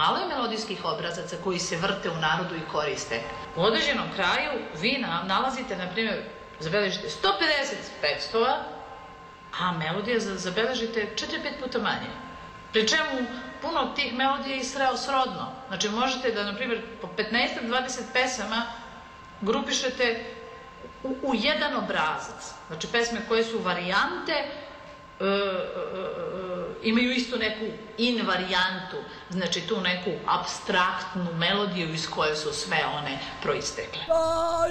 malo je melodijskih obrazaca koji se vrte u narodu i koriste. U određenom kraju vi nalazite, na primjer, zabeležite 150 tekstova, a melodija zabeležite 4-5 puta manje. Pri čemu puno tih melodija je srodno. Znači možete da, na primjer, po 15-20 pesama grupišete u jedan obrazac. Znači pesme koje su varijante imaju isto neku invarijantu, znači tu neku apstraktnu melodiju iz koje su sve one proistekle.